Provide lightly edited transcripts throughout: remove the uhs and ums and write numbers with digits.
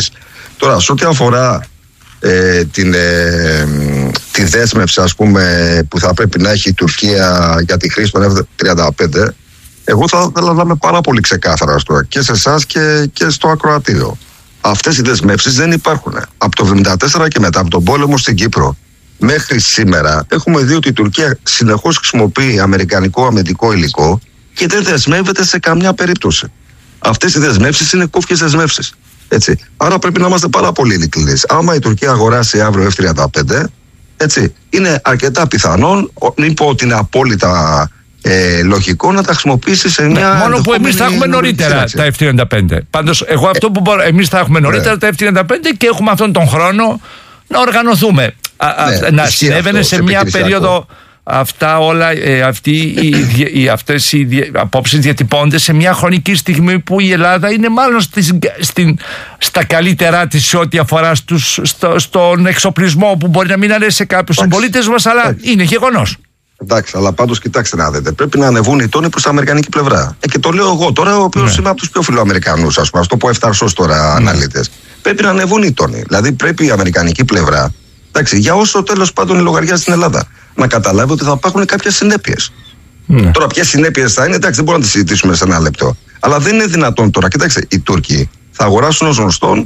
της. Τώρα, σε ό,τι αφορά τη δέσμευση, ας πούμε, που θα πρέπει να έχει η Τουρκία για τη χρήση των F-35, εγώ θα ήθελα να είμαι πάρα πολύ ξεκάθαρα τώρα και σε εσάς και στο ακροατήριο. Αυτές οι δεσμεύσεις δεν υπάρχουν. Από το 1974 και μετά, από τον πόλεμο στην Κύπρο μέχρι σήμερα, έχουμε δει ότι η Τουρκία συνεχώς χρησιμοποιεί αμερικανικό αμυντικό υλικό και δεν δεσμεύεται σε καμιά περίπτωση. Αυτές οι δεσμεύσεις είναι κόφιες δεσμεύσεις. Έτσι. Άρα πρέπει να είμαστε πάρα πολύ ειλικρινείς. Άμα η Τουρκία αγοράσει αύριο F-35, έτσι, είναι αρκετά πιθανόν, μην πω ότι είναι απόλυτα λογικό, να τα χρησιμοποιήσει σε μια. Μόνο που εμείς θα έχουμε νωρίτερα τα F-35. Πάντως, εγώ αυτό που μπορώ, εμείς θα έχουμε νωρίτερα τα F-35 και έχουμε αυτόν τον χρόνο να οργανωθούμε. Να συνέβαινε σε μια περίοδο. Αυτά όλα, αυτές οι απόψεις διατυπώνται σε μια χρονική στιγμή που η Ελλάδα είναι μάλλον στα καλύτερά της σε ό,τι αφορά στον εξοπλισμό, που μπορεί να μην αρέσει σε κάποιους συμπολίτες μας, αλλά είναι γεγονός. Εντάξει, αλλά πάντως κοιτάξτε να δείτε. Πρέπει να ανεβούν οι τόνοι προς την αμερικανική πλευρά. Και το λέω εγώ τώρα, ο οποίος είμαι από τους πιο φιλοαμερικανούς, ας πούμε, ας το πω ευθαρσώς τώρα, αναλύτες. Πρέπει να ανεβούν οι τόνοι. Δηλαδή πρέπει η αμερικανική πλευρά, εντάξει, για όσο τέλος πάντων η λογαριά στην Ελλάδα, να καταλάβει ότι θα υπάρχουν κάποιες συνέπειες. Τώρα, ποιες συνέπειες θα είναι, εντάξει, δεν μπορούμε να τις συζητήσουμε σε ένα λεπτό. Αλλά δεν είναι δυνατόν τώρα. Κοιτάξτε, οι Τούρκοι θα αγοράσουν ως γνωστόν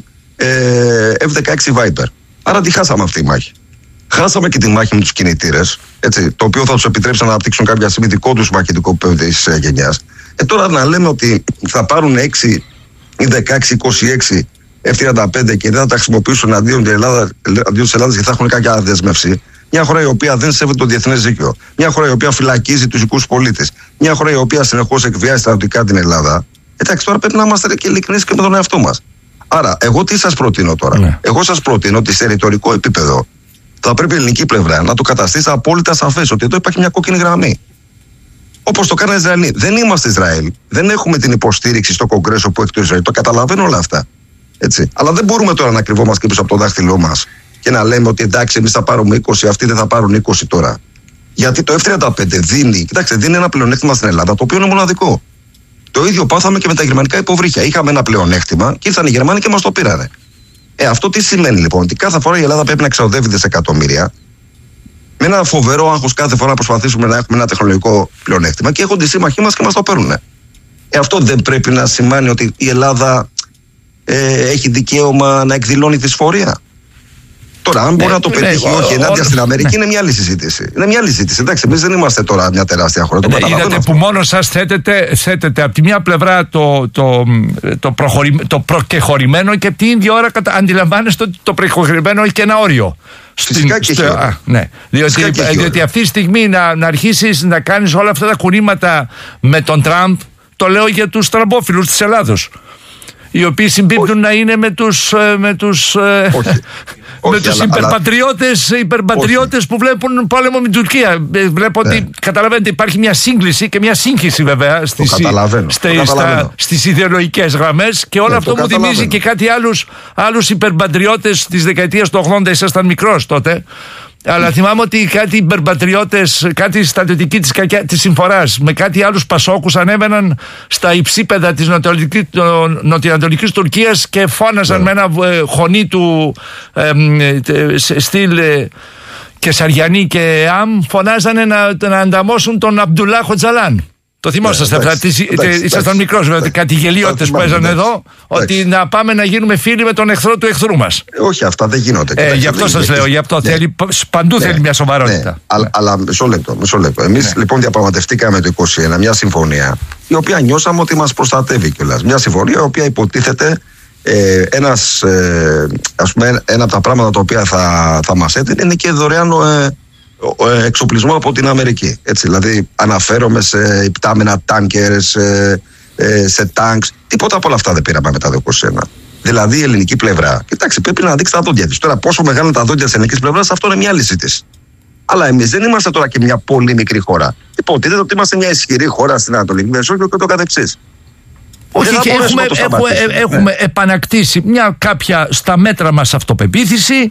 F-16 Viper. Άρα τη χάσαμε αυτή η μάχη. Χάσαμε και τη μάχη με τους κινητήρες, έτσι, το οποίο θα τους επιτρέψει να αναπτύξουν κάποια στιγμή δικό τους μαχητικό της γενιάς. Τώρα να λέμε ότι θα πάρουν 6 ή 16-26 F-35 και δεν θα τα χρησιμοποιήσουν αντίον της Ελλάδας και θα έχουν κάποια δέσμευση. Μια χώρα η οποία δεν σέβεται το διεθνές δίκαιο. Μια χώρα η οποία φυλακίζει τους δικούς πολίτες. Μια χώρα η οποία συνεχώς εκβιάζει στρατιωτικά την Ελλάδα. Εντάξει, τώρα πρέπει να είμαστε και ειλικρινείς και με τον εαυτό μας. Άρα, εγώ τι σας προτείνω τώρα. Ναι. Εγώ σας προτείνω ότι σε ρητορικό επίπεδο θα πρέπει η ελληνική πλευρά να το καταστήσει απόλυτα σαφές ότι εδώ υπάρχει μια κόκκινη γραμμή. Όπως το κάνανε οι Ισραηλοί. Δεν είμαστε Ισραήλ. Δεν έχουμε την υποστήριξη στο Κογκρέσο που έχει το Ισραήλ. Το καταλαβαίνω όλα αυτά. Έτσι. Αλλά δεν μπορούμε τώρα να κρυβόμαστε πίσω από το δάχτυλό μας και να λέμε ότι εντάξει, εμείς θα πάρουμε 20, αυτοί δεν θα πάρουν 20 τώρα. Γιατί το F-35 δίνει ένα πλεονέκτημα στην Ελλάδα, το οποίο είναι μοναδικό. Το ίδιο πάθαμε και με τα γερμανικά υποβρύχια. Είχαμε ένα πλεονέκτημα και ήρθαν οι Γερμανοί και μας το πήρανε. Αυτό τι σημαίνει λοιπόν? Ότι κάθε φορά η Ελλάδα πρέπει να εξοδεύει δισεκατομμύρια, με ένα φοβερό άγχος κάθε φορά να προσπαθήσουμε να έχουμε ένα τεχνολογικό πλεονέκτημα και έχονται οι σύμμαχοί μας και μας το παίρνουν. Αυτό δεν πρέπει να σημαίνει ότι η Ελλάδα έχει δικαίωμα να εκδηλώνει δυσφορία? Τώρα, αν μπορεί να το πετύχει όχι ενάντια στην Αμερική, είναι μια άλλη συζήτηση. Είναι μια άλλη συζήτηση. Εντάξει, εμείς δεν είμαστε τώρα μια τεράστια χώρα. Είδατε που μόνο σας θέτετε από τη μια πλευρά το προκεχωρημένο και από την ίδια ώρα αντιλαμβάνεστε ότι το προκεχωρημένο έχει και ένα όριο. Φυσικά και ναι. Διότι αυτή τη στιγμή να αρχίσεις να κάνεις όλα αυτά τα κουρήματα με τον Τραμπ, το λέω για τους τραμπόφιλους της Ελλάδος, οι οποίοι συμπίπτουν να είναι με τους υπερπατριώτες που βλέπουν πόλεμο με την Τουρκία. Βλέπω ότι καταλαβαίνετε, υπάρχει μια σύγκληση και μια σύγχυση βέβαια στις ιδεολογικές γραμμές και όλο αυτό μου θυμίζει και κάτι άλλους υπερπατριώτες της δεκαετίας του 80. Ήσασταν μικρός τότε. Αλλά θυμάμαι ότι κάτι υπερπατριώτες, κάτι στρατιωτικοί της συμφοράς με κάτι άλλους πασόκους ανέβαιναν στα υψίπεδα της νοτιοανατολικής Τουρκίας και φώναζαν με ένα χωνί του στυλ Κεσαριανή και Αμ, φωνάζανε να ανταμώσουν τον Αμπτουλά Χοτζαλάν. Το θυμόσαστε αυτά? Ήσασταν μικρός, βέβαια, κάτι γελιότητες που έζανε εδώ, ότι να πάμε να γίνουμε φίλοι με τον εχθρό του εχθρού μας. Όχι, αυτά δεν γίνονται. Γι' αυτό σας λέω, γι' αυτό παντού θέλει μια σοβαρότητα. Αλλά μισό λεπτό. Εμείς λοιπόν διαπραγματευτήκαμε το 2021 μια συμφωνία, η οποία νιώσαμε ότι μας προστατεύει κιόλας. Μια συμφωνία η οποία υποτίθεται ένα από τα πράγματα τα οποία θα μας έδινε είναι και δωρεάν εξοπλισμό από την Αμερική. Έτσι, δηλαδή αναφέρομαι σε υπτάμενα τάνκερ, σε τάγκς. Τίποτα από όλα αυτά δεν πήραμε μετά το 2021. Δηλαδή η ελληνική πλευρά, κοιτάξτε, πρέπει να δείξει τα δόντια της. Τώρα, πόσο μεγάλα είναι τα δόντια της ελληνικής πλευράς, αυτό είναι μια άλλη συζήτηση. Αλλά εμείς δεν είμαστε τώρα και μια πολύ μικρή χώρα. Υποτίθεται ότι είμαστε μια ισχυρή χώρα στην Ανατολική Μεσόγειο και το καθεξής. Όχι, έχουμε επανακτήσει κάποια στα μέτρα μας αυτοπεποίθηση.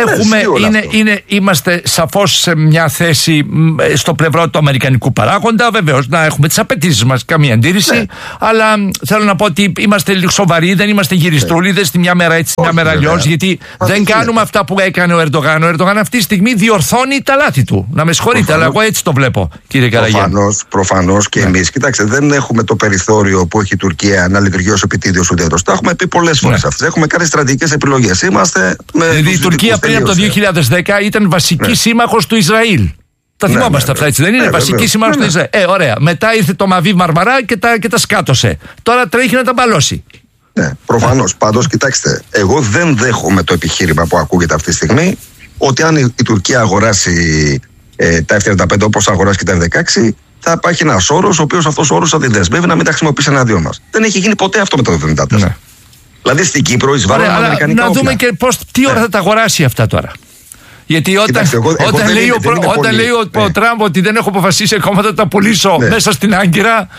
Είμαστε σαφώς σε μια θέση στο πλευρό του αμερικανικού παράγοντα. Βεβαίως να έχουμε τις απαιτήσεις μας, καμία αντίρρηση. Αλλά θέλω να πω ότι είμαστε λίγο σοβαροί, δεν είμαστε γυριστρούλιδες τη μια μέρα έτσι, τη μια μέρα αλλιώς. Γιατί δεν κάνουμε αυτά που έκανε ο Ερντογάν. Ο Ερντογάν αυτή τη στιγμή διορθώνει τα λάθη του. Να με συγχωρείτε, αλλά εγώ έτσι το βλέπω, κύριε Καραγιάννη. Προφανώς και εμείς. Κοιτάξτε, δεν έχουμε το περιθώριο που έχει η Τουρκία να λειτουργεί ως επιτίδιος ουδέτερος. Τα έχουμε πει πολλές φορές αυτές. Έχουμε κάνει στρατηγικές επιλογές. Δηλαδή η Τουρκία πριν από το 2010 ήταν βασική σύμμαχος του Ισραήλ. Τα θυμόμαστε αυτά, έτσι δεν είναι? Βασική σύμμαχος του Ισραήλ. Ωραία. Μετά ήρθε το Μαβί Μαρμαρά και τα σκάτωσε. Τώρα τρέχει να τα μπαλώσει. Ναι, προφανώς. Πάντως, κοιτάξτε, εγώ δεν δέχομαι το επιχείρημα που ακούγεται αυτή τη στιγμή ότι αν η Τουρκία αγοράσει τα F-35 όπως αγοράσει και τα F-16, θα υπάρχει ένας όρος, ο οποίος αυτός ο όρος θα τη δεσμεύει να μην τα χρησιμοποιήσει εναντίον μας. Δεν έχει γίνει ποτέ αυτό με το 1974. Ναι. Δηλαδή στην Κύπρο εισβάλλουν αμερικανικά όπλα. Να δούμε και τι ώρα θα τα αγοράσει αυτά τώρα. Γιατί όταν λέει ο Τραμπ ότι δεν έχω αποφασίσει ακόμα να τα πουλήσω μέσα στην Άγκυρα,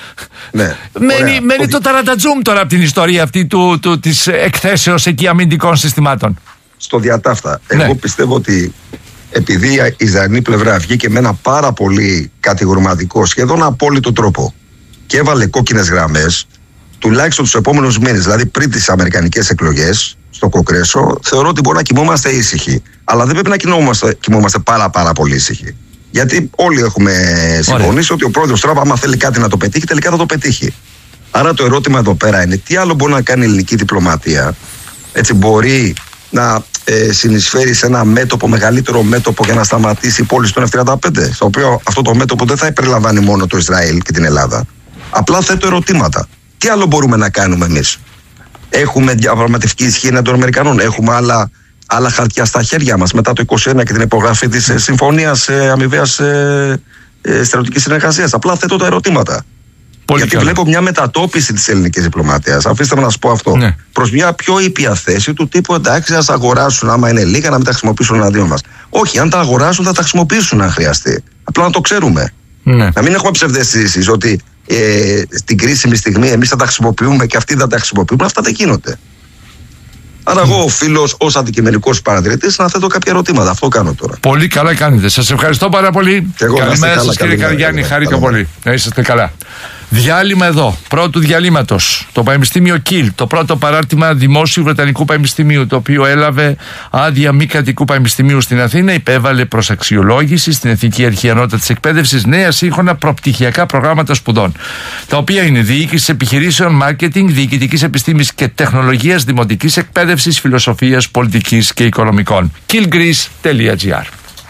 μένει το ταραντατζούμ τώρα από την ιστορία αυτή της εκθέσεως εκεί αμυντικών συστημάτων. Στο διατάφτα. Εγώ πιστεύω ότι επειδή η Ισραηλινή πλευρά βγήκε με ένα πάρα πολύ κατηγορηματικό, σχεδόν απόλυτο τρόπο και έβαλε κόκκινες γραμμές, τουλάχιστον τους επόμενους μήνες, δηλαδή πριν τις αμερικανικές εκλογές στο Κογκρέσο, θεωρώ ότι μπορεί να κοιμόμαστε ήσυχοι. Αλλά δεν πρέπει να κοιμόμαστε πάρα πολύ ήσυχοι. Γιατί όλοι έχουμε συμφωνήσει ότι ο πρόεδρος Τραμπ, άμα θέλει κάτι να το πετύχει, τελικά θα το πετύχει. Άρα το ερώτημα εδώ πέρα είναι τι άλλο μπορεί να κάνει η ελληνική διπλωματία, έτσι μπορεί να συνεισφέρει σε ένα μέτωπο, μεγαλύτερο μέτωπο για να σταματήσει η πώληση των F-35, στο οποίο αυτό το μέτωπο δεν θα περιλαμβάνει μόνο το Ισραήλ και την Ελλάδα. Απλά θέτω ερωτήματα. Τι άλλο μπορούμε να κάνουμε εμείς? Έχουμε διαπραγματευτική ισχύ εναντίον των Αμερικανών? Έχουμε άλλα χαρτιά στα χέρια μας μετά το 2021 και την υπογραφή της συμφωνίας αμοιβαίας στρατιωτικής συνεργασίας? Απλά θέτω τα ερωτήματα. Γιατί βλέπω μια μετατόπιση της ελληνικής διπλωματίας. Αφήστε με να σας πω αυτό. Ναι. Προς μια πιο ήπια θέση του τύπου εντάξει, ας αγοράσουν άμα είναι λίγα, να μην τα χρησιμοποιήσουν εναντίον μας. Όχι, αν τα αγοράσουν θα τα χρησιμοποιήσουν αν χρειαστεί. Απλά να το ξέρουμε. Ναι. Να μην έχουμε ψευδαισθήσεις ότι στην κρίσιμη στιγμή εμείς θα τα χρησιμοποιούμε και αυτοί δεν τα χρησιμοποιούν. Αυτά δεν γίνονται. Άρα εγώ οφείλω ως αντικειμενικός παρατηρητής να θέτω κάποια ερωτήματα. Αυτό κάνω τώρα. Πολύ καλά κάνετε. Σας ευχαριστώ πάρα πολύ. Καλημέρα σας κύριε Καραγιάννη. Χάρηκα πολύ. Να είσαστε καλά. Διάλειμμα εδώ, πρώτου διαλύματος. Το Πανεπιστήμιο Κιλ, το πρώτο παράρτημα Δημόσιου Βρετανικού Πανεπιστημίου, το οποίο έλαβε άδεια μη κρατικού πανεπιστημίου στην Αθήνα, υπέβαλε προς αξιολόγηση στην Εθνική Αρχή Ανώτατης Εκπαίδευσης νέα σύγχρονα προπτυχιακά προγράμματα σπουδών, τα οποία είναι διοίκηση επιχειρήσεων, μάρκετινγκ, διοικητικής επιστήμης και τεχνολογίας, δημοτικής εκπαίδευσης, φιλοσοφίας, πολιτικής και οικονομικών. killgreece.gr.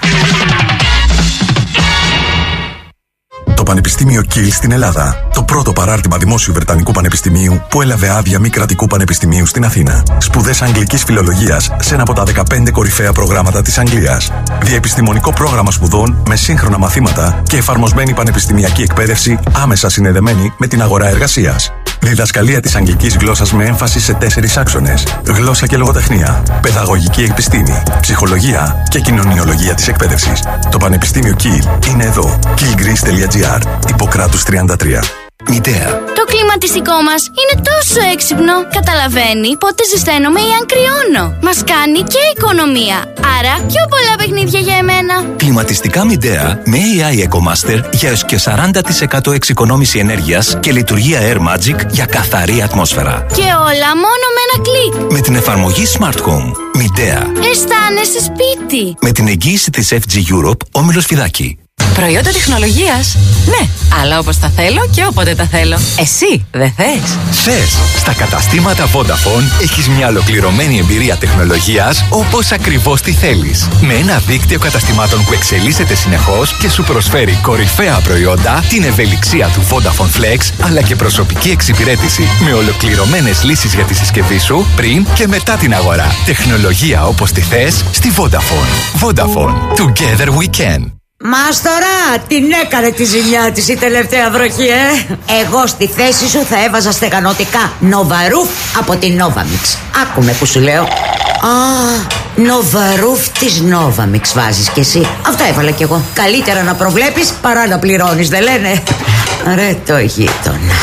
Το Πανεπιστήμιο Κιλ στην Ελλάδα. Το πρώτο παράρτημα Δημόσιου Βρετανικού Πανεπιστημίου που έλαβε άδεια μη κρατικού πανεπιστημίου στην Αθήνα. Σπουδές Αγγλικής Φιλολογίας σε ένα από τα 15 κορυφαία προγράμματα της Αγγλίας. Διαεπιστημονικό πρόγραμμα σπουδών με σύγχρονα μαθήματα και εφαρμοσμένη πανεπιστημιακή εκπαίδευση άμεσα συνδεδεμένη με την αγορά εργασίας. Διδασκαλία της αγγλικής γλώσσας με έμφαση σε 4 άξονες. Γλώσσα και λογοτεχνία, παιδαγωγική επιστήμη, ψυχολογία και κοινωνιολογία της εκπαίδευσης. Το Πανεπιστήμιο Κιλ είναι εδώ. killgreece.gr. Ιπποκράτους 33. Μητέα. Το κλιματιστικό μας είναι τόσο έξυπνο. Καταλαβαίνει πότε ζεσταίνομαι ή αν κρυώνω. Μας κάνει και οικονομία. Άρα πιο πολλά παιχνίδια για εμένα. Κλιματιστικά Μητέα με AI EcoMaster για έως και 40% εξοικονόμηση ενέργειας και λειτουργία Air Magic για καθαρή ατμόσφαιρα. Και όλα μόνο με ένα κλικ. Με την εφαρμογή Smart Home. Μητέα. Αισθάνεσαι σπίτι. Με την εγγύηση της FG Europe, Όμιλος Φιδάκη. Προϊόντα τεχνολογίας. Ναι, αλλά όπως τα θέλω και όποτε τα θέλω. Εσύ δεν θες? Θες. Στα καταστήματα Vodafone έχεις μια ολοκληρωμένη εμπειρία τεχνολογίας όπως ακριβώς τη θέλεις. Με ένα δίκτυο καταστημάτων που εξελίσσεται συνεχώς και σου προσφέρει κορυφαία προϊόντα, την ευελιξία του Vodafone Flex, αλλά και προσωπική εξυπηρέτηση με ολοκληρωμένες λύσεις για τη συσκευή σου πριν και μετά την αγορά. Τεχνολογία όπως τη θες στη Vodafone. Vodafone. Together we can. Μάστορα, την έκανε τη ζημιά της η τελευταία βροχή, Εγώ στη θέση σου θα έβαζα στεγανωτικά Νοβαρούφ από την Novamix. Άκουμε που σου λέω. Νοβαρούφ της Novamix βάζεις κι εσύ. Αυτό έβαλα κι εγώ. Καλύτερα να προβλέπεις παρά να πληρώνεις, δεν λένε? Ρε το γείτονα.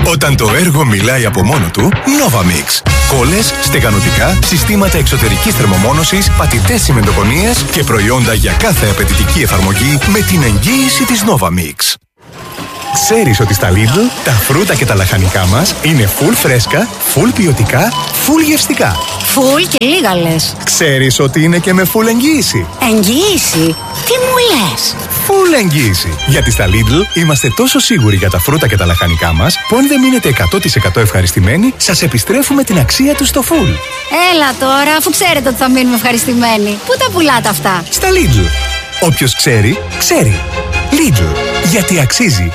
Όταν το έργο μιλάει από μόνο του, Novamix. Κόλλες, στεγανοτικά, συστήματα εξωτερικής θερμομόνωσης, πατητές τσιμεντογωνίες και προϊόντα για κάθε απαιτητική εφαρμογή με την εγγύηση της Novamix. Ξέρεις ότι στα Lidl τα φρούτα και τα λαχανικά μας είναι full φρέσκα, full ποιοτικά, full γευστικά. Full και λίγα λες. Ξέρεις ότι είναι και με full εγγύηση. Εγγύηση? Τι μου λες? Full εγγύηση. Γιατί στα Lidl είμαστε τόσο σίγουροι για τα φρούτα και τα λαχανικά μας που αν δεν μείνετε 100% ευχαριστημένοι, σας επιστρέφουμε την αξία τους στο full. Έλα τώρα, αφού ξέρετε ότι θα μείνουμε ευχαριστημένοι. Πού τα πουλάτε αυτά? Στα Lidl. Όποιος ξέρει, ξέρει. Lidl. Γιατί αξίζει.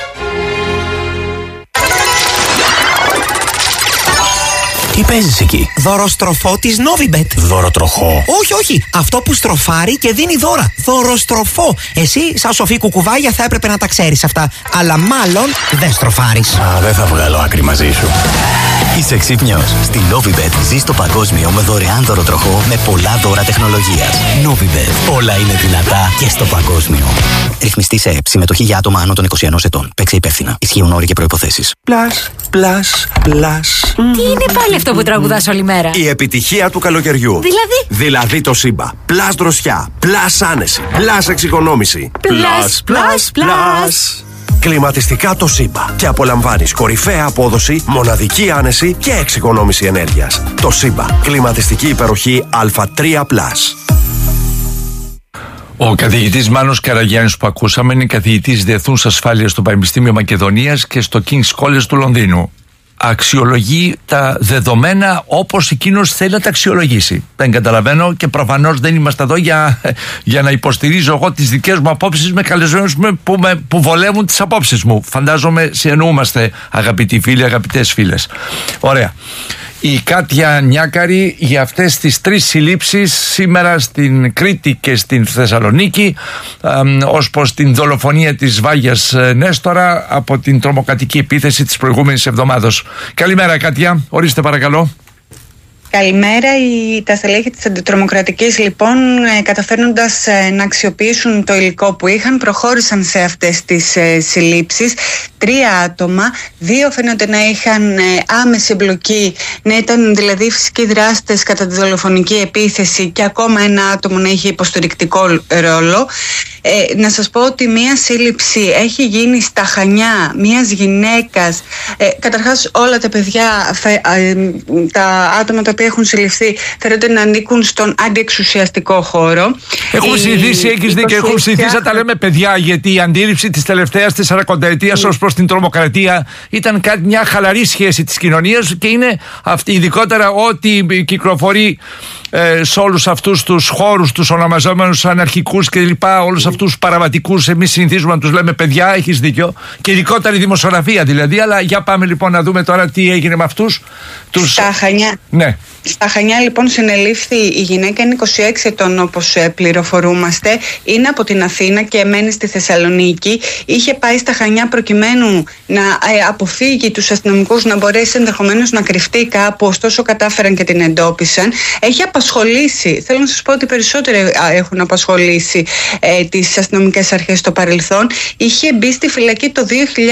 Τι παίζεις εκεί? Δωροστροφό της Novibet. Δωροτροχό? Όχι. Αυτό που στροφάρει και δίνει δώρα. Δωροστροφό. Εσύ, σαν σοφή κουκουβάγια, θα έπρεπε να τα ξέρεις αυτά. Αλλά μάλλον δεν στροφάρεις. Δεν θα βγάλω άκρη μαζί σου. Είσαι ξύπνιος. Στη Novibet ζεις το παγκόσμιο με δωρεάν δωροτροχό με πολλά δώρα τεχνολογίας. Novibet. Όλα είναι δυνατά και στο παγκόσμιο. Ρυθμιστή σε ΕΕΠ. Συμμετοχή για άτομα άνω των 21 ετών. Παίξε υπεύθυνα. Ισχύουν όροι και προϋποθέσεις. Πλας. Τι είναι πάλι αυτό που τραγουδάς όλη μέρα? Η επιτυχία του καλοκαιριού. Δηλαδή το Σύμπα. Πλας δροσιά. Πλας άνεση. Πλας εξοικονόμηση. Πλας. Κλιματιστικά το Σύμπα. Και απολαμβάνεις κορυφαία απόδοση, μοναδική άνεση και εξοικονόμηση ενέργειας. Το Σύμπα. Κλιματιστική υπεροχή Α3+. Ο καθηγητής Μάνος Καραγιάννης που ακούσαμε είναι καθηγητής Διεθνούς Ασφάλειας στο Πανεπιστήμιο Μακεδονίας και στο King's College του Λονδίνου. Αξιολογεί τα δεδομένα όπως εκείνος θέλει να τα αξιολογήσει. Δεν καταλαβαίνω και προφανώς δεν είμαστε εδώ για να υποστηρίζω εγώ τις δικές μου απόψεις με καλεσμένους που βολεύουν τις απόψεις μου. Φαντάζομαι συνεννοούμαστε, αγαπητοί φίλοι, αγαπητές φίλες. Ωραία. Η Κάτια Νιάκαρη για αυτές τις 3 συλλήψεις σήμερα στην Κρήτη και στην Θεσσαλονίκη ως προς την δολοφονία της Βάγιας Νέστορα από την τρομοκρατική επίθεση της προηγούμενης εβδομάδος. Καλημέρα Κάτια, ορίστε παρακαλώ. Καλημέρα. Τα στελέχη της αντιτρομοκρατικής λοιπόν καταφέρνοντας να αξιοποιήσουν το υλικό που είχαν προχώρησαν σε αυτές τις συλλήψεις. 3 άτομα, 2 φαίνονται να είχαν άμεση εμπλοκή, να ήταν δηλαδή φυσικοί δράστες κατά τη δολοφονική επίθεση και ακόμα 1 άτομο να είχε υποστηρικτικό ρόλο. Να σας πω ότι μία σύλληψη έχει γίνει στα Χανιά μιας γυναίκας. Καταρχάς όλα τα παιδιά, τα άτομα τα οποία έχουν συλληφθεί φαίνονται να ανήκουν στον αντιεξουσιαστικό χώρο. Έχουμε συνηθίσει, έχεις δίκιο, έχουμε συνηθίσει να τα λέμε παιδιά, γιατί η αντίληψη της τελευταίας 40ετίας ως προς την τρομοκρατία ήταν μια χαλαρή σχέση της κοινωνίας και είναι αυτή, ειδικότερα ό,τι κυκλοφορεί σε όλους αυτούς τους χώρους, τους ονομαζόμενους αναρχικούς και λοιπά, όλους αυτούς τους παραβατικούς, εμείς συνηθίζουμε να τους λέμε παιδιά, έχεις δίκιο, και ειδικότερα η δημοσιογραφία δηλαδή. Αλλά για πάμε λοιπόν να δούμε τώρα τι έγινε με αυτούς τους... Στα Χανιά. Ναι. Στα Χανιά λοιπόν συνελήφθη η γυναίκα, είναι 26 ετών όπως πληροφορούμαστε, είναι από την Αθήνα και μένει στη Θεσσαλονίκη. Είχε πάει στα Χανιά προκειμένου να αποφύγει τους αστυνομικούς, να μπορέσει ενδεχομένως να κρυφτεί κάπου, ωστόσο κατάφεραν και την εντόπισαν. Έχει απασχολήσει, θέλω να σας πω ότι περισσότεροι έχουν απασχολήσει τις αστυνομικές αρχές στο παρελθόν. Είχε μπει στη φυλακή το 2022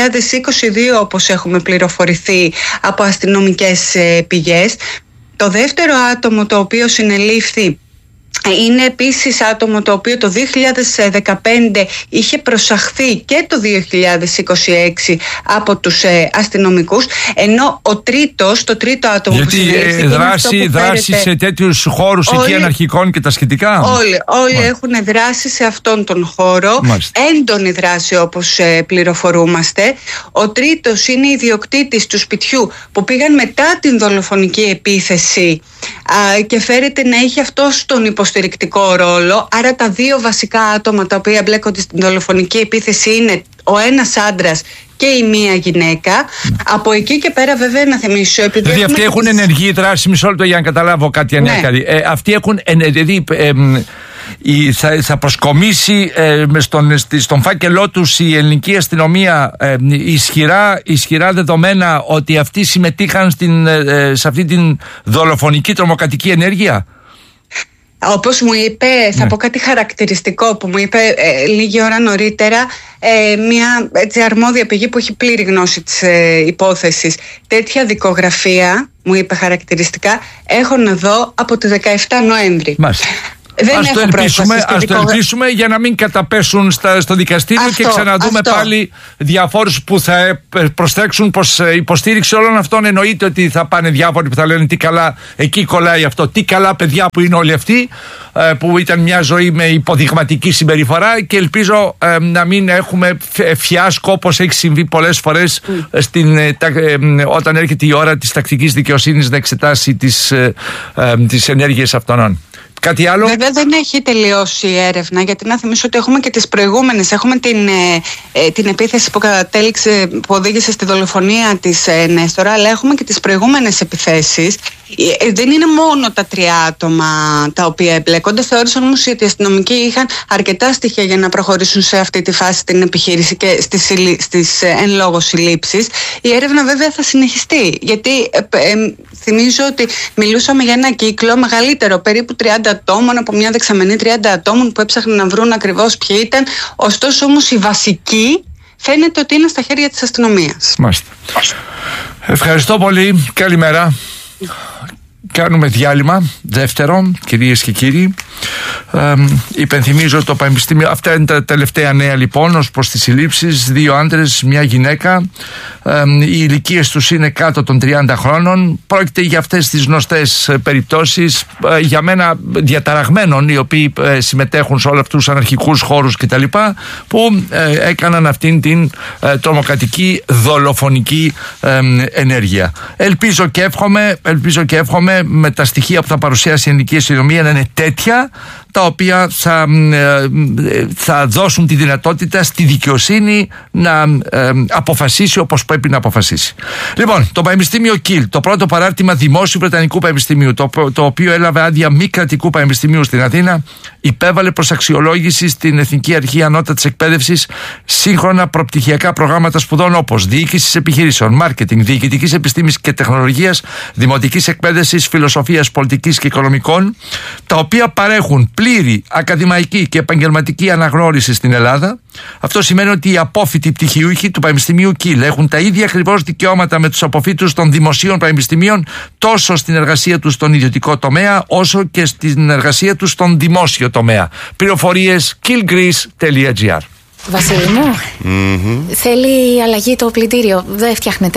όπως έχουμε πληροφορηθεί από αστυνομικές πηγές. Το δεύτερο άτομο το οποίο συνελήφθη είναι επίσης άτομο το οποίο το 2015 είχε προσαχθεί και το 2026 από τους αστυνομικούς, ενώ το τρίτο άτομο που συνελήφθη... Γιατί δράση σε τέτοιους χώρους εκεί αναρχικών και τα σχετικά. Όλοι έχουν δράσει σε αυτόν τον χώρο. Μάλιστα. Έντονη δράση όπως πληροφορούμαστε. Ο τρίτος είναι ιδιοκτήτης του σπιτιού που πήγαν μετά την δολοφονική επίθεση και φέρεται να έχει αυτός τον υποστηρικτικό ρόλο. Άρα τα 2 βασικά άτομα τα οποία μπλέκονται στην δολοφονική επίθεση είναι ο ένας άντρας και η μία γυναίκα. Από εκεί και πέρα βέβαια να θυμίσω, δηλαδή αυτοί έχουν ενεργή δράση, μισό λεπτό για να καταλάβω κάτι. Ναι. Αυτοί έχουν δηλαδή θα προσκομίσει στον φάκελό τους η ελληνική αστυνομία ισχυρά δεδομένα ότι αυτοί συμμετείχαν σε αυτή την δολοφονική τρομοκρατική ενέργεια. Όπως μου είπε, θα πω κάτι χαρακτηριστικό που μου είπε λίγη ώρα νωρίτερα μια έτσι αρμόδια πηγή που έχει πλήρη γνώση της υπόθεσης. Τέτοια δικογραφία, μου είπε χαρακτηριστικά, έχω να δω από τη 17 Νοέμβρη. Ας το ελπίσουμε για να μην καταπέσουν στο δικαστήριο και ξαναδούμε πάλι διαφόρους που θα προσθέξουν πως υποστήριξη όλων αυτών. Εννοείται ότι θα πάνε διάφοροι που θα λένε τι καλά εκεί κολλάει αυτό, τι καλά παιδιά που είναι όλοι αυτοί, που ήταν μια ζωή με υποδειγματική συμπεριφορά, και ελπίζω να μην έχουμε φιάσκο όπως έχει συμβεί πολλές φορές όταν έρχεται η ώρα της τακτικής δικαιοσύνης να εξετάσει τις ενέργειες αυτών. Κάτι άλλο? Βέβαια δεν έχει τελειώσει η έρευνα, γιατί να θυμίσω ότι έχουμε και τις προηγούμενες. Έχουμε την επίθεση που που οδήγησε στη δολοφονία της Νέστορα, αλλά έχουμε και τις προηγούμενες επιθέσεις. Δεν είναι μόνο τα 3 άτομα τα οποία εμπλέκονται. Θεώρησαν όμως ότι οι αστυνομικοί είχαν αρκετά στοιχεία για να προχωρήσουν σε αυτή τη φάση την επιχείρηση και στις εν λόγω συλλήψεις. Η έρευνα βέβαια θα συνεχιστεί, γιατί θυμίζω ότι μιλούσαμε για ένα κύκλο μεγαλύτερο, περίπου 30 ατόμων, από μια δεξαμενή 30 ατόμων που έψαχναν να βρουν ακριβώς ποιοι ήταν. Ωστόσο όμως η βασική φαίνεται ότι είναι στα χέρια της αστυνομίας. Μάλιστα. Ευχαριστώ πολύ. Καλημέρα. Κάνουμε διάλειμμα δεύτερο, κυρίες και κύριοι. Υπενθυμίζω το Πανεπιστήμιο. Αυτά είναι τα τελευταία νέα λοιπόν ως προς τις συλλήψεις. 2 άντρες, 1 γυναίκα. Οι ηλικίες τους είναι κάτω των 30 χρόνων. Πρόκειται για αυτές τις γνωστές περιπτώσεις, για μένα διαταραγμένων, οι οποίοι συμμετέχουν σε όλους αυτούς τους αναρχικούς χώρους κτλ., που έκαναν αυτήν την τρομοκρατική δολοφονική ενέργεια. Ελπίζω και εύχομαι με τα στοιχεία που θα παρουσιάσει η ελληνική αστυνομία να είναι τέτοια, τα οποία θα δώσουν τη δυνατότητα στη δικαιοσύνη να αποφασίσει όπως πρέπει να αποφασίσει. Λοιπόν, το Πανεπιστήμιο Κιλ, το πρώτο παράρτημα δημόσιου Βρετανικού Πανεπιστημίου, το οποίο έλαβε άδεια μη κρατικού πανεπιστημίου στην Αθήνα, υπέβαλε προς αξιολόγηση στην Εθνική Αρχή Ανώτατης Εκπαίδευσης σύγχρονα προπτυχιακά προγράμματα σπουδών όπως διοίκησης επιχειρήσεων, μάρκετινγκ, διοικητικής επιστήμης και τεχνολογίας, δημοτικής εκπαίδευσης, φιλοσοφίας, πολιτικής και οικονομικών, τα οποία παρέχουν πλήρη ακαδημαϊκή και επαγγελματική αναγνώριση στην Ελλάδα. Αυτό σημαίνει ότι οι απόφοιτοι πτυχιούχοι του Πανεπιστημίου Κιλ έχουν τα ίδια ακριβώς δικαιώματα με τους αποφύτους των δημοσίων πανεπιστημίων, τόσο στην εργασία τους στον ιδιωτικό τομέα, όσο και στην εργασία τους στον δημόσιο τομέα. Πληροφορίες killgreece.gr. Βασίλη μου, θέλει αλλαγή το πλυντήριο, δεν φτιάχνεται.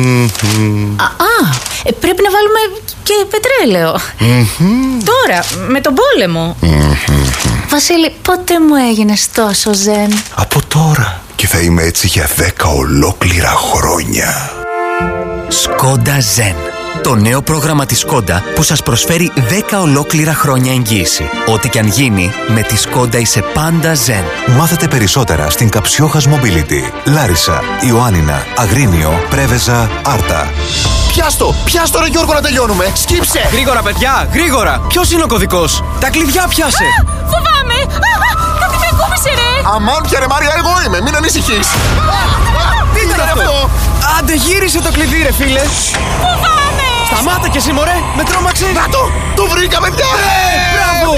Πρέπει να βάλουμε και πετρέλαιο. Τώρα, με τον πόλεμο. Βασίλη, πότε μου έγινες τόσο ζεν? Από τώρα. Και θα είμαι έτσι για 10 ολόκληρα χρόνια. Skoda Zen. Το νέο πρόγραμμα της Skoda που σας προσφέρει 10 ολόκληρα χρόνια εγγύηση. Ό,τι και αν γίνει, με τη Skoda είσαι πάντα Zen. Μάθετε περισσότερα στην Καψιόχας Mobility. Λάρισα, Ιωάννινα, Αγρίνιο, Πρέβεζα, Άρτα. Πιάστο ρε Γιώργο, να τελειώνουμε. Σκύψε! Γρήγορα παιδιά, γρήγορα. Ποιος είναι ο κωδικός? Τα κλειδιά πιάσε. Φοβάμαι. Κάτι με ακούμπησε ρε. Αμάν πια ρε Μάρια, εγώ είμαι, μην ανησυχείς. Τι ήταν αυτό? Άντε γύρισε το κλειδί ρε φίλε. Φοβάμαι. Σταμάτα κι εσύ μωρέ, με τρόμαξε. Να το βρήκα παιδιά. Μπράβο.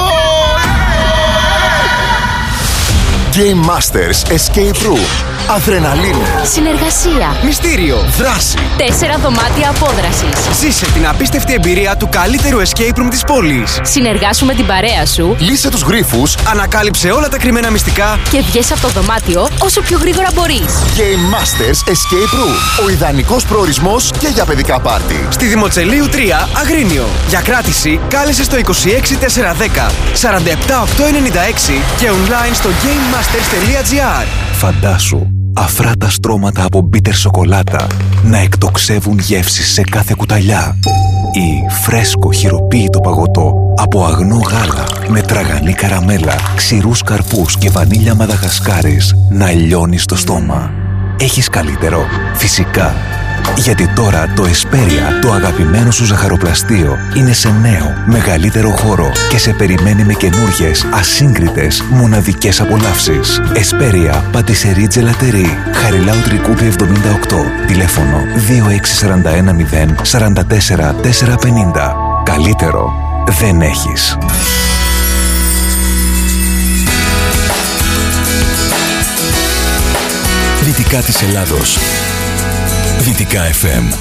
Game Masters Escape Room. Αδρεναλίνη. Συνεργασία. Μυστήριο. Δράση. 4 δωμάτια απόδρασης. Ζήσε την απίστευτη εμπειρία του καλύτερου escape room της πόλης. Συνεργάσου με την παρέα σου. Λύσε τους γρίφους. Ανακάλυψε όλα τα κρυμμένα μυστικά. Και βγες από το δωμάτιο όσο πιο γρήγορα μπορείς. Game Masters Escape Room. Ο ιδανικός προορισμός και για παιδικά πάρτι. Στη Δημοτσελείου 3, Αγρίνιο. Για κράτηση κάλεσε στο 26410 47896 και online στο gamemasters.gr. Φαντάσου αφράτα στρώματα από μπίτερ σοκολάτα να εκτοξεύουν γεύσεις σε κάθε κουταλιά, ή φρέσκο χειροποίητο παγωτό από αγνό γάλα με τραγανή καραμέλα, ξηρούς καρπούς και βανίλια μαδαγασκάρες να λιώνει στο στόμα. Έχεις καλύτερο? Φυσικά. Γιατί τώρα το Εσπέρια, το αγαπημένο σου ζαχαροπλαστείο, είναι σε νέο, μεγαλύτερο χώρο και σε περιμένει με καινούργιες, ασύγκριτες, μοναδικές απολαύσεις. Εσπέρια, Πατισερί Τζελατερί, Χαριλάου Τρικούπη 78, τηλέφωνο 2641 0 44 450. Καλύτερο δεν έχεις. Δυτικά της Ελλάδος. Δυτικά FM.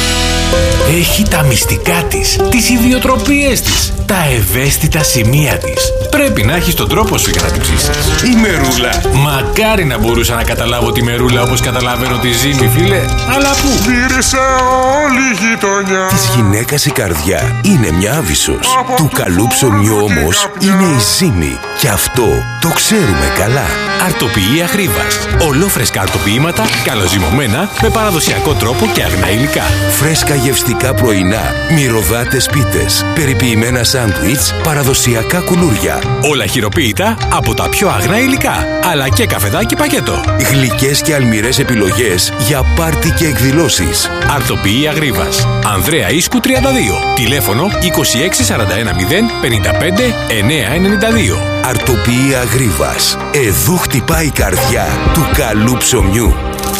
Έχει τα μυστικά της, τις ιδιοτροπίες της, τα ευαίσθητα σημεία της. Πρέπει να έχεις τον τρόπο σου για να την ψήσεις. Η Μερούλα. Μακάρι να μπορούσα να καταλάβω τη Μερούλα όπως καταλαβαίνω τη Ζήμη, φίλε. Αλλά πού? Μύρισε όλη η γειτονιά. Της γυναίκας η καρδιά είναι μια άβυσσος. Του καλού ψωμιού όμως είναι η Ζήμη. Και αυτό το ξέρουμε καλά. Αρτοποιεί Αγρίβας. Ολόφρεσκα αρτοποιήματα, καλοζυμωμένα, με παραδοσιακό τρόπο και αγνά υλικά. Φρέσκα γευστικά πρωινά, μυρωδάτες πίτες, περιποιημένα σάντουιτς, παραδοσιακά κουλούρια. Όλα χειροποίητα από τα πιο αγνά υλικά, αλλά και καφεδάκι πακέτο. Γλυκές και αλμυρές επιλογές για πάρτι και εκδηλώσεις. Αρτοποιεί Αγρίβας. Ανδρέα Ίσκου 32. Τηλέφωνο 2641 055 992. Αρτοποιεί Αγρίβας. Εδού χτυπάει η καρδιά του καλού ψωμιού.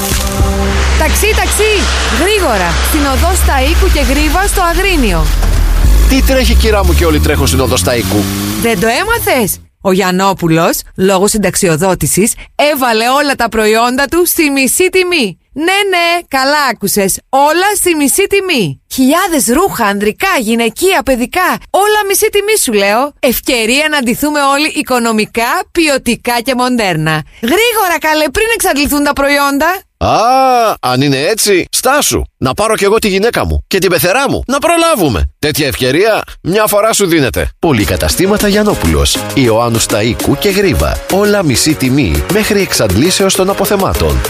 Ταξί, ταξί! Γρήγορα! Στην οδό Σταΐκου και Γρίβα στο Αγρίνιο. Τι τρέχει, κυρά μου, και όλοι τρέχουν στην οδό Σταΐκου? Δεν το έμαθες? Ο Γιαννόπουλος, λόγω συνταξιοδότησης, έβαλε όλα τα προϊόντα του στη μισή τιμή. Ναι, καλά άκουσες. Όλα στη μισή τιμή. Χιλιάδες ρούχα, ανδρικά, γυναικεία, παιδικά. Όλα μισή τιμή σου λέω. Ευκαιρία να ντυθούμε όλοι οικονομικά, ποιοτικά και μοντέρνα. Γρήγορα καλέ, πριν εξαντληθούν τα προϊόντα. Α, αν είναι έτσι, στάσου. Να πάρω κι εγώ τη γυναίκα μου και την πεθερά μου. Να προλάβουμε. Τέτοια ευκαιρία μια φορά σου δίνεται. Πολυκαταστήματα Γιαννόπουλος, Ιωάννου Σταΐκου και Γρίβα. Όλα μισή τιμή μέχρι εξαντλήσεως των αποθεμάτων.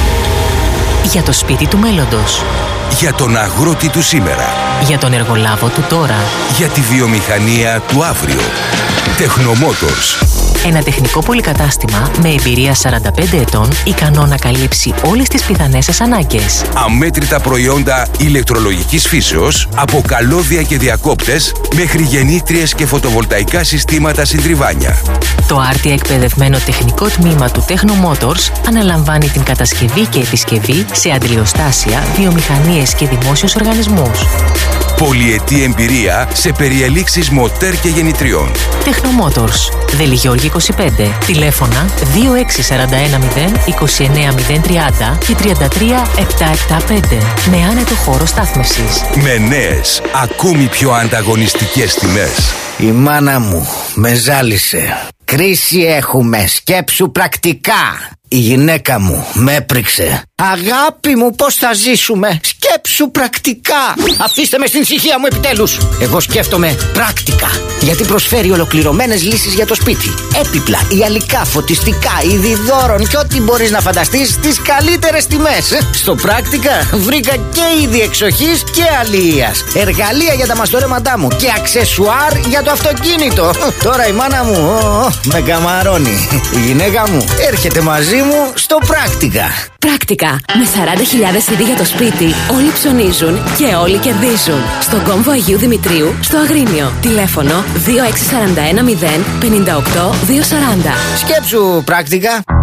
Για το σπίτι του μέλλοντος. Για τον αγρότη του σήμερα. Για τον εργολάβο του τώρα. Για τη βιομηχανία του αύριο. Τεχνομότορς. Ένα τεχνικό πολυκατάστημα με εμπειρία 45 ετών, ικανό να καλύψει όλες τις πιθανές σας ανάγκες. Αμέτρητα προϊόντα ηλεκτρολογικής φύσεως, από καλώδια και διακόπτες, μέχρι γεννήτριες και φωτοβολταϊκά συστήματα συντριβάνια. Το άρτια εκπαιδευμένο τεχνικό τμήμα του Tecnomotors αναλαμβάνει την κατασκευή και επισκευή σε αντλιοστάσια, βιομηχανίες και δημόσιους οργανισμούς. Πολυετή εμπειρία σε περιελήξεις μοτέρ και γεννητριών. Tecnomotors. Δελιγιώργη 25. Τηλέφωνα 26410 29030 και 33775. Με άνετο χώρο στάθμευσης. Με νέες, ακόμη πιο ανταγωνιστικές τιμές. Η μάνα μου με ζάλισε. Κρίση έχουμε, σκέψου πρακτικά. Η γυναίκα μου με έπριξε. Αγάπη μου, πώς θα ζήσουμε? Σκέψου πρακτικά. Αφήστε με στην ησυχία μου επιτέλους. Εγώ σκέφτομαι πράκτικα, γιατί προσφέρει ολοκληρωμένες λύσεις για το σπίτι. Έπιπλα, ιαλικά, φωτιστικά, είδη δώρων και ό,τι μπορείς να φανταστείς στις καλύτερες τιμές. Στο πράκτικα βρήκα και είδη εξοχής και αλληλείας, εργαλεία για τα μαστορέματά μου και αξεσουάρ για το αυτοκίνητο. Τώρα η μάνα μου με καμαρώνει. Η γυναίκα μου έρχεται μαζί μου στο πράκτικα. Πράκτικα. Με 40.000 είδη για το σπίτι, όλοι ψωνίζουν και όλοι κερδίζουν. Στον κόμβο Αγίου Δημητρίου, στο Αγρίνιο. Τηλέφωνο 26410 58 240. Σκέψου πράκτικα.